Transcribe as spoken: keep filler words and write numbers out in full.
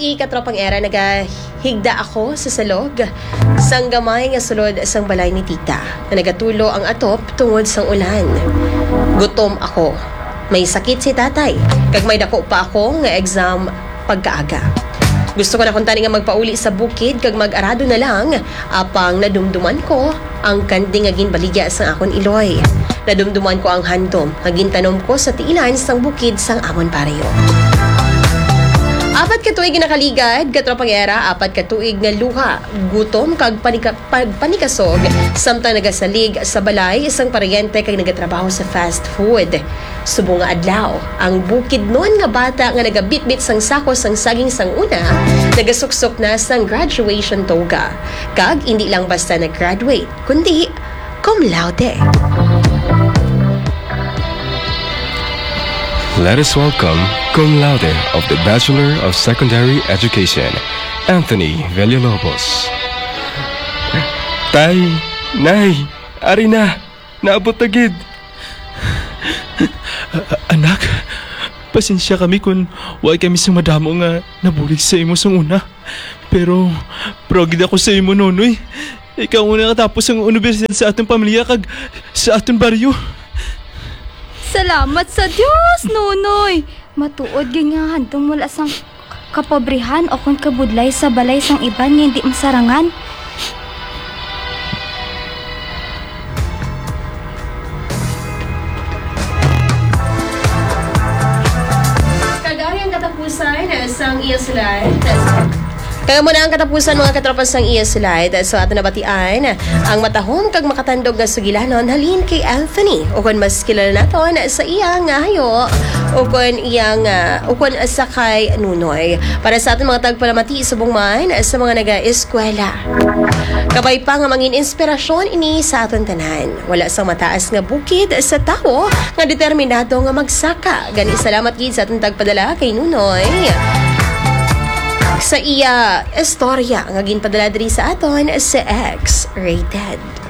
i katropang era nagahigda ako sa salog sang gamay nga sulod sang balay ni tita na nagatulo ang atop tungod sang ulan. Gutom ako. May sakit si tatay. Kag may dako pa ako nga exam pagkaaga. Gusto ko na kung tani nga magpauli sa bukid kag mag-arado na lang apang nadumduman ko ang kandi nga ginbaligya sang akon iloy. Nadumduman ko ang handom nga gintanom ko sa tiilan sang bukid sang amon pareho. Apat ka tuig na nakaligad, katropang era, apat ka tuig nga luha, gutom kag panika, pa, panikasog, samtang nagasalig sa balay, isang paryente kag nagatrabaho sa fast food. Subong nga adlaw, ang bukid noon nga bata nga nagabitbit sang sako sang saging sang una, nagasuksok na sang graduation toga. Kag hindi lang basta nag-graduate, kundi cum laude. Let us welcome cum laude of the Bachelor of Secondary Education, Anthony Villalobos. Tay, nay, ari na, naabot na gid. Anak, pasensya kami kung wala kami sa madamo nga nabulig sa imo sang una. Pero, progid ako sa imo, nonoy. Ikaw una katapos ang universidad sa atong pamilya kag sa atong baryo. Salamat sa Diyos, Nonoy. Matuod nga hantong mula sang kapobrihan o kung kabudlay sa balay sang iban nga hindi masarangan. Kagayang katapusan sang iya slide. Kaya mo na ang katapusan mga katropas ng iya slide. So ato nabatian ang matahom kag makatandog nga sugilanon halin kay Anthony. O kung mas kilala naton sa iya nga hayo o kung iyang uh, o kung sa kay Nunoy. Para sa aton mga tagpalamati subong man sa mga naga-eskwela. Kabay pa nga mangin inspirasyon ini sa aton tanan. Wala sang mataas nga bukid sa tao nga determinado nga magsaka. Gani salamat gid sa aton tagpadala kay Nunoy. Sa iya istorya nga ginpadala diri sa aton sa X-Rated.